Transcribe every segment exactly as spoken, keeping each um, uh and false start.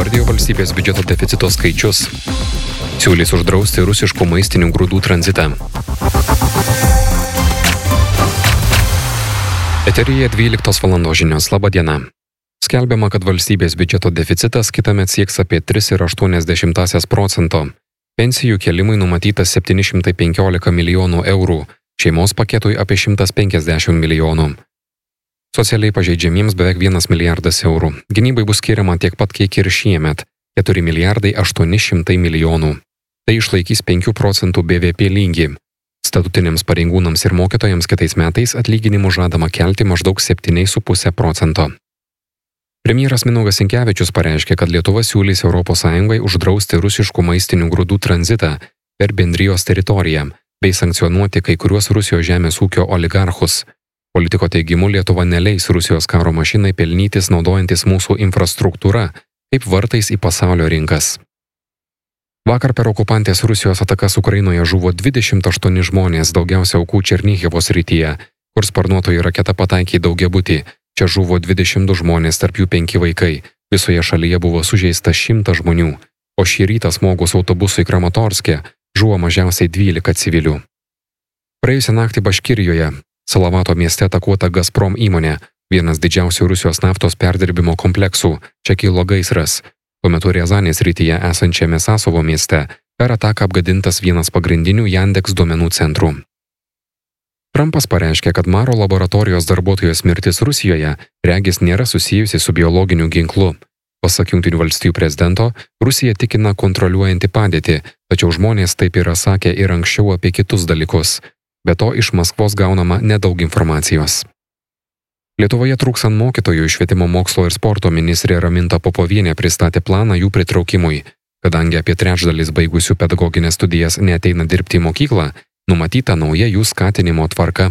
įvardijo valstybės biudžeto deficito skaičius. Siūlys uždrausti rusiškų maistinių grūdų tranzitą. Eteryje dvyliktos valandos žinios. Labą dieną. Skelbiama, kad valstybės biudžeto deficitas kitąmet sieks apie tris ir aštuonias dešimtąsias procento. Pensijų kėlimui numatytas septyni šimtai penkiolika milijonų eurų, šeimos paketui apie šimtas penkiasdešimt milijonų. Socialiai pažeidžiamiems beveik vienas milijardas eurų. Gynybai bus skiriama tiek pat, kiek ir šiemet – keturi milijardai aštuoni šimtai milijonų. Tai išlaikys penkių procentų B V P lygį. Statutiniams pareigūnams ir mokytojams kitais metais atlyginimų žadama kelti maždaug septyni su puse procento. Premjeras Mindaugas Sinkevičius pareiškė, kad Lietuva siūlys Europos Sąjungai uždrausti rusiškų maistinių grūdų tranzitą per bendrijos teritoriją bei sankcionuoti kai kuriuos Rusijos žemės ūkio oligarchus. Politiko teigimu, Lietuva neleis Rusijos karo mašinai pelnytis naudojantis mūsų infrastruktūra kaip vartais į pasaulio rinkas. Vakar per okupantės Rusijos atakas Ukrainoje žuvo dvidešimt aštuoni žmonės, daugiausia aukų Černihivo srityje, kur sparnuotoji raketa pataikė į daugiabutį. Čia žuvo dvidešimt du žmonės, tarp jų penki vaikai. Visoje šalyje buvo sužeista šimtas žmonių, o šį rytą smogus autobusui Kramatorske žuvo mažiausiai dvylika civilių. Praėjusią naktį Baškirijoje, Salavato mieste atakuota Gazprom įmonė, vienas didžiausių Rusijos naftos perdirbimo kompleksų, čia kilo gaisras. Tuo metu Riazanės srityje esančiame Sasovo mieste per ataką apgadintas vienas pagrindinių Yandex duomenų centrų. Trumpas pareiškė, kad Maro laboratorijos darbuotojos mirtis Rusijoje regis nėra susijusi su biologiniu ginklu. Pasak Jungtinių valstijų prezidento, Rusija tikina kontroliuojanti padėtį, tačiau žmonės taip yra sakę ir anksčiau apie kitus dalykus. Be to, iš Maskvos gaunama nedaug informacijos. Lietuvoje trūkstant mokytojų, švietimo mokslo ir sporto ministrė Raminta Popovienė pristatė planą jų pritraukimui. Kadangi apie trečdalis baigusių pedagoginės studijas neateina dirbti į mokyklą, numatyta nauja jų skatinimo tvarka.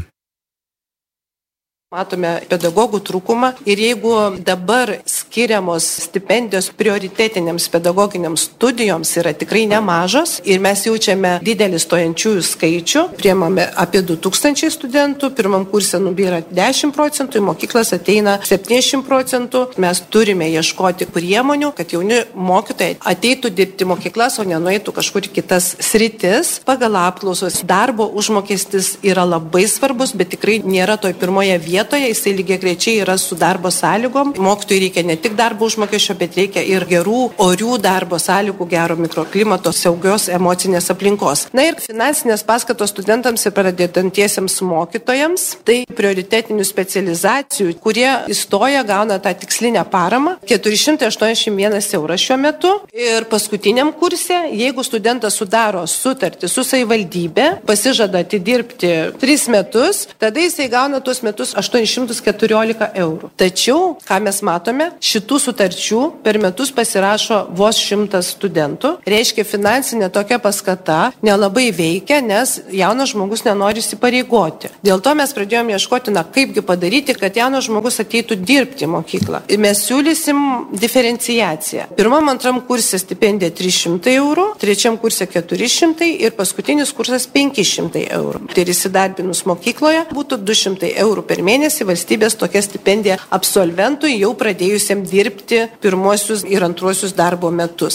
Matome pedagogų trūkumą ir jeigu dabar skiriamos stipendijos prioritetinėms pedagoginiams studijoms yra tikrai nemažos ir mes jaučiame didelį stojančiųjų skaičių, priemame apie du tūkstančiai studentų, pirmam kurse nubyra dešimt procentų, į mokyklas ateina septyniasdešimt procentų, mes turime ieškoti priemonių, kad jauni mokytojai ateitų dirbti mokyklas, o nenueitų kažkur kitas sritis. Pagal apklausos darbo užmokestis yra labai svarbus, bet tikrai nėra toj pirmoje vietoje. Jisai lygiagrečiai yra su darbo sąlygom. Mokytojui reikia ne tik darbo užmokesčio, bet reikia ir gerų, orių darbo sąlygų, gero mikroklimato, saugios emocinės aplinkos. Na ir finansinės paskatos studentams ir pradedantiesiems mokytojams, tai prioritetinių specializacijų, kurie įstoja, gauna tą tikslinę paramą, keturi šimtai aštuoniasdešimt vienas euras šiuo metu. Ir paskutiniam kurse, jeigu studentas sudaro sutartį su savivaldybė, pasižada atidirbti tris metus, tada jisai gauna tuos metus aštuonis šimtus keturiolika eurų. Tačiau, ką mes matome, šitų sutarčių per metus pasirašo vos šimtas studentų. Reiškia, finansinė tokia paskata nelabai veikia, nes jaunas žmogus nenori įsipareigoti. Dėl to mes pradėjome ieškoti, na, kaipgi padaryti, kad jaunas žmogus ateitų dirbti į mokyklą. Ir mes siūlysim diferenciaciją. Pirmam, antram kurse stipendija trys šimtai eurų, trečiam kurse keturi šimtai ir paskutinis kursas penki šimtai eurų. Tai ir įsidarbinus mokykloje būtų du šimtai eurų per mėnesį. Valstybės tokia stipendija absolventui jau pradėjusiam dirbti pirmosius ir antruosius darbo metus.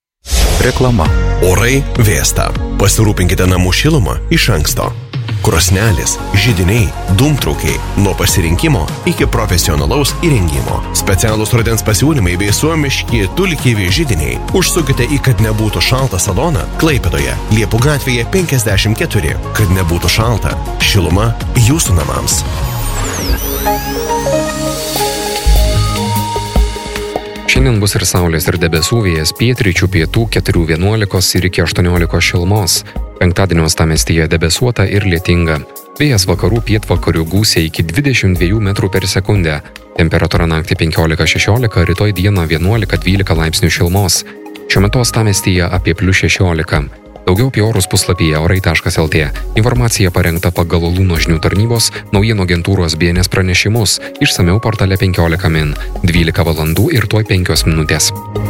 Reklama. Orai vėsta. Pasirūpinkite namų šilumą iš anksto. Krosnelės, židiniai, dūmtraukiai. Nuo pasirinkimo iki profesionalaus įrengimo. Specialūs rudens pasiūlymai bei suomiški tulkivi židiniai. Užsukite į Kad nebūtų šalta saloną Klaipėdoje, Liepų gatvėje penkiasdešimt keturi. Kad nebūtų šalta. Šiluma jūsų namams. Šiandien bus ir saulės ir debesų, vėjas pietryčių pietų keturi vienuolika ir iki aštuoniolikos šilumos. Penktadienio uostamiestyje debesuota ir lietinga. Vėjas vakarų pietvakarių gūsiai iki dvidešimt dviejų metrų per sekundę. Temperatūra naktį penkiolika šešiolika, rytoj dieną vienuolika dvylika laipsnių šilumos. Šiuo metu uostamiestyje apie plius šešiolika. Daugiau apie orus puslapyje orai taškas el tė. Informacija parengta pagal Lūno žinių tarnybos naujienų agentūros B N S pranešimus. Išsamiau portale penkiolika min. dvylika valandų ir tuoj penkios minutės.